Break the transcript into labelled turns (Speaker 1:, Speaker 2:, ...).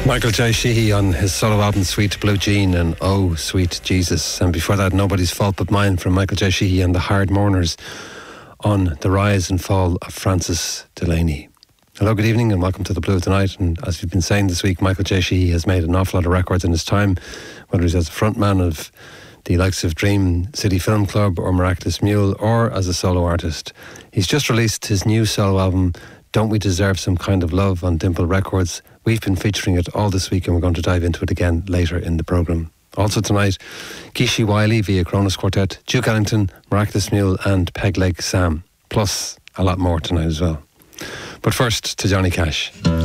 Speaker 1: Michael J. Sheehy on his solo album Sweet Blue Jean and Oh Sweet Jesus, and before that Nobody's Fault But Mine from Michael J. Sheehy and the Hard Mourners on the rise and fall of Francis Delaney. Hello, good evening and welcome to The Blue of the Night. And as we've been saying this week, Michael J. Sheehy has made an awful lot of records in his time, whether he's as a frontman of the likes of Dream City Film Club or Miraculous Mule or as a solo artist. He's just released his new solo album Don't We Deserve Some Kind of Love on Dimple Records. We've been featuring it all this week and we're going to dive into it again later in the programme. Also tonight, Kishi Wiley via Cronus Quartet, Duke Ellington, Miraculous Mule and Peg Leg Sam. Plus a lot more tonight as well. But first to Johnny Cash.